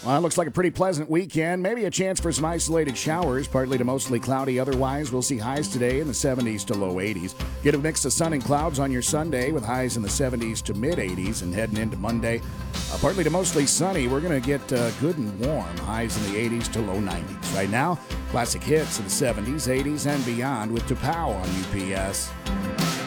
Well, it looks like a pretty pleasant weekend. Maybe a chance for some isolated showers, partly to mostly cloudy. Otherwise, we'll see highs today in the 70s to low 80s. Get a mix of sun and clouds on your Sunday with highs in the 70s to mid 80s. And heading into Monday, partly to mostly sunny. We're going to get good and warm. Highs in the 80s to low 90s. Right now, classic hits in the 70s, 80s, and beyond with Tapao on UPS.